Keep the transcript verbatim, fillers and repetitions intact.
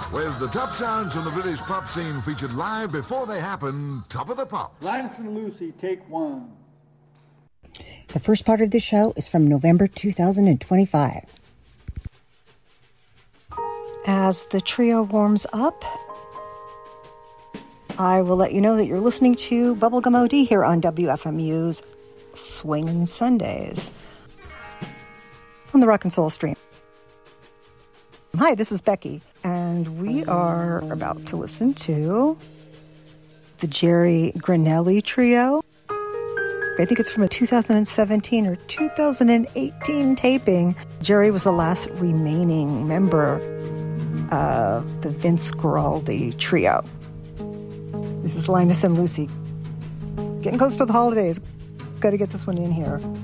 with the top sounds from the British pop scene featured live before they happen, Top of the Pops. Linus and Lucy, take one. The first part of the show is from November two thousand twenty-five. As the trio warms up, I will let you know that you're listening to Bubblegum O D here on W F M U's Swingin' Sundays on the Rock and Soul stream. Hi, this is Becky, and we are about to listen to the Jerry Granelli Trio. I think it's from a two thousand seventeen or two thousand eighteen taping. Jerry was the last remaining member of the Vince Guaraldi Trio. This is Linus and Lucy. Getting close to the holidays. Got to get this one in here.